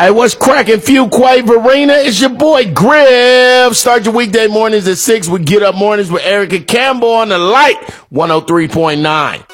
Hey, what's cracking, Fuquay Varina? It's your boy Griff. Start your weekday mornings at 6 with Get Up Mornings with Erica Campbell on the Light 103.9.